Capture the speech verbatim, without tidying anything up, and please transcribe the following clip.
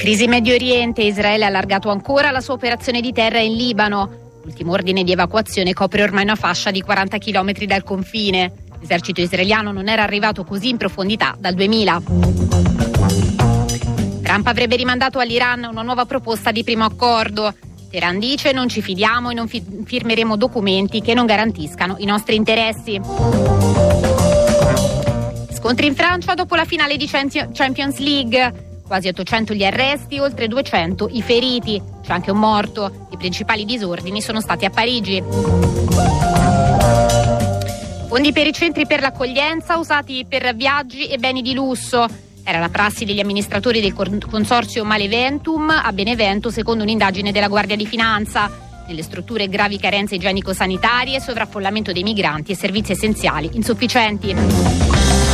Crisi in Medio Oriente, Israele ha allargato ancora la sua operazione di terra in Libano. L'ultimo ordine di evacuazione copre ormai una fascia di quaranta chilometri dal confine. L'esercito israeliano non era arrivato così in profondità dal duemila. Trump avrebbe rimandato all'Iran una nuova proposta di primo accordo. Teheran dice: non ci fidiamo e non fi- firmeremo documenti che non garantiscano i nostri interessi. Scontri in Francia dopo la finale di Champions League. Quasi ottocento gli arresti, oltre duecento i feriti. C'è anche un morto. I principali disordini sono stati a Parigi. Fondi per i centri per l'accoglienza usati per viaggi e beni di lusso. Era la prassi degli amministratori del consorzio Maleventum a Benevento, secondo un'indagine della Guardia di Finanza. Nelle strutture gravi carenze igienico-sanitarie, sovraffollamento dei migranti e servizi essenziali insufficienti.